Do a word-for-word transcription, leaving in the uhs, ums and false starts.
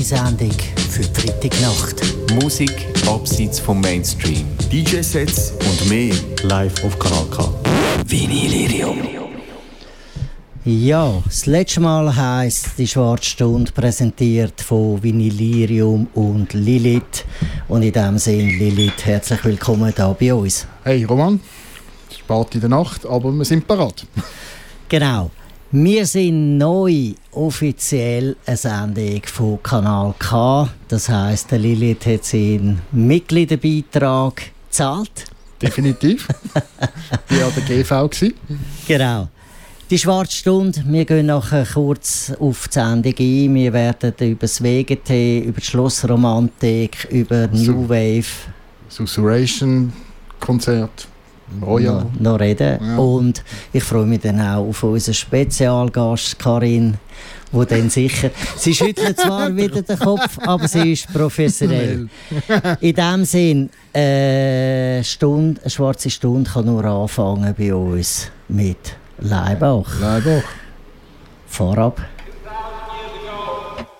Sendung für die Freitagnacht. Musik abseits vom Mainstream. D J-Sets und mehr live auf Kanal K. Vinylirium. Ja, das letzte Mal heisst die Schwarze Stunde präsentiert von Vinylirium und Lilith. Und in diesem Sinne, Lilith, herzlich willkommen hier bei uns. Hey Roman, es ist spät in der Nacht, aber wir sind parat. Genau. Wir sind neu offiziell eine Sendung von Kanal K. Das heisst, der Lilith hat seinen Mitgliederbeitrag gezahlt. Definitiv. Ich war an der G V. Genau. Die Schwarze Stunde, wir gehen nachher kurz auf die Sendung ein. Wir werden über das W G T, über die Schlossromantik, über New Wave, Susurration Konzert. Oh ja. noch, noch reden. Ja. Und ich freue mich dann auch auf unseren Spezialgast Karin, wo dann sicher... Sie schüttelt zwar wieder den Kopf, aber sie ist professionell. In diesem Sinn, äh, Stunde, eine schwarze Stunde kann nur anfangen bei uns mit Laibach. Laibach. Vorab